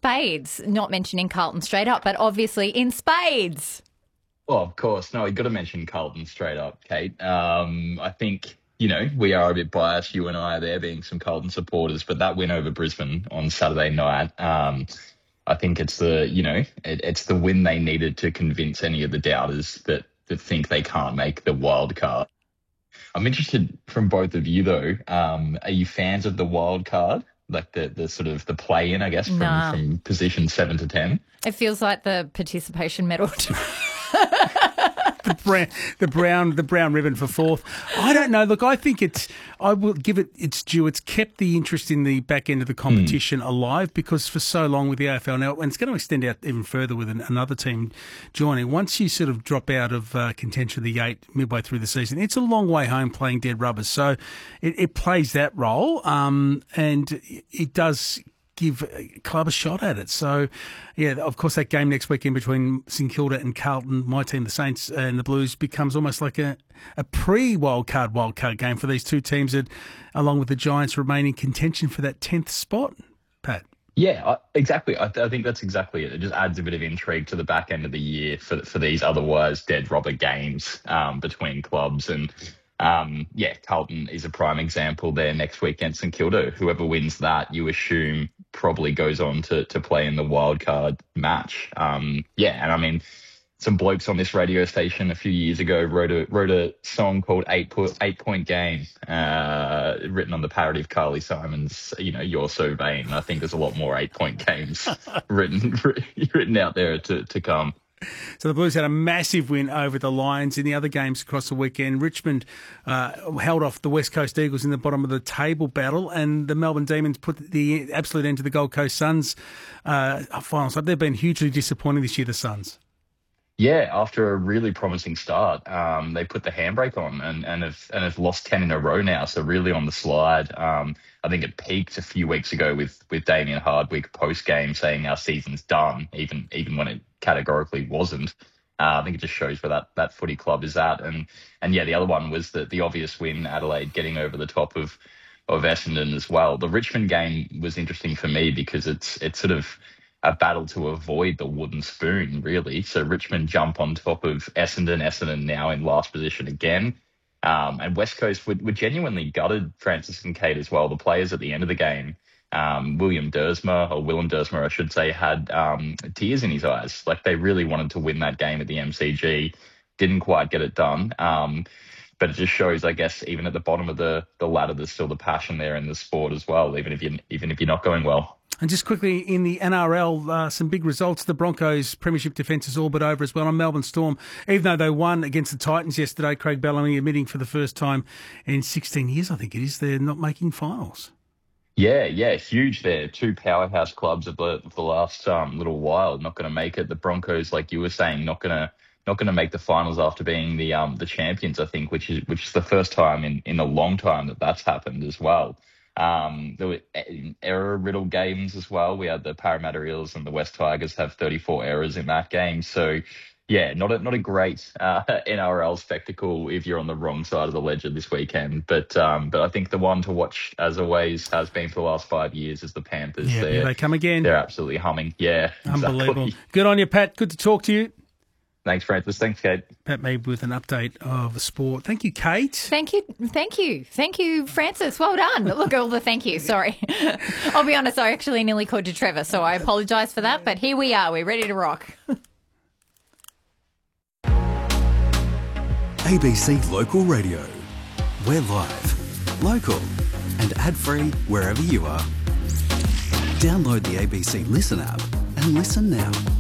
spades, not mentioning Carlton straight up, but obviously in spades. Well, of course. No, you've got to mention Carlton straight up, Kate. I think, we are a bit biased, you and I are there being some Carlton supporters, but that win over Brisbane on Saturday night, I think it's it's the win they needed to convince any of the doubters that think they can't make the wild card. I'm interested from both of you, though. Are you fans of the wild card? Like the sort of the play-in, I guess, from position 7 to 10? It feels like the participation medal. The brown ribbon for fourth. I don't know. Look, I will give it its due. It's kept the interest in the back end of the competition alive, because for so long with the AFL now, and it's going to extend out even further with another team joining. Once you sort of drop out of contention of the 8 midway through the season, it's a long way home playing dead rubber. So it plays that role, and it does give a club a shot at it. So, yeah, of course, that game next weekend between St Kilda and Carlton, my team, the Saints and the Blues, becomes almost like a pre-wildcard game for these two teams that, along with the Giants, remain in contention for that 10th spot, Pat. Yeah, exactly. I think that's exactly it. It just adds a bit of intrigue to the back end of the year for these otherwise dead rubber games between clubs. And Carlton is a prime example there next week against St Kilda. Whoever wins that, you assume, probably goes on to play in the wildcard match. And I mean, some blokes on this radio station a few years ago wrote a song called 8 Point Game, written on the parody of Carly Simon's, You're So Vain. I think there's a lot more 8 Point games written out there to come. So the Blues had a massive win over the Lions. In the other games across the weekend, Richmond held off the West Coast Eagles in the bottom of the table battle, and the Melbourne Demons put the absolute end to the Gold Coast Suns finals. So they've been hugely disappointing this year, the Suns. Yeah, after a really promising start, they put the handbrake on and have lost 10 in a row now. So really on the slide. I think it peaked a few weeks ago with Damien Hardwick post game saying our season's done, even when it categorically wasn't. I think it just shows where that footy club is at. And the other one was the obvious win, Adelaide getting over the top of Essendon as well. The Richmond game was interesting for me because it's sort of a battle to avoid the wooden spoon, really. So Richmond jump on top of Essendon now in last position again. And West Coast were genuinely gutted, Francis and Kate, as well. The players at the end of the game, Willem Dersma, I should say, had tears in his eyes. Like, they really wanted to win that game at the MCG. Didn't quite get it done. But it just shows, I guess, even at the bottom of the ladder, there's still the passion there in the sport as well, even if you're not going well. And just quickly, in the NRL, some big results. The Broncos' premiership defence is all but over as well. On Melbourne Storm, even though they won against the Titans yesterday, Craig Bellamy admitting for the first time in 16 years, I think it is, they're not making finals. Yeah, huge there. Two powerhouse clubs of the last little while not going to make it. The Broncos, like you were saying, not going to make the finals after being the champions, I think, which is the first time in a long time that's happened as well. There were error-riddled games as well. We had the Parramatta Eels and the West Tigers have 34 errors in that game. So, yeah, not a great NRL spectacle if you're on the wrong side of the ledger this weekend. But I think the one to watch, as always, has been for the last 5 years, is the Panthers. Yeah, here they come again. They're absolutely humming. Yeah, unbelievable. Exactly. Good on you, Pat. Good to talk to you. Thanks, Francis. Thanks, Kate. Pat Mead with an update of the sport. Thank you, Kate. Thank you, Francis. Well done. Look at all the thank you. Sorry. I'll be honest, I actually nearly called you Trevor, so I apologise for that. But here we are. We're ready to rock. ABC Local Radio. We're live, local and ad-free wherever you are. Download the ABC Listen app and listen now.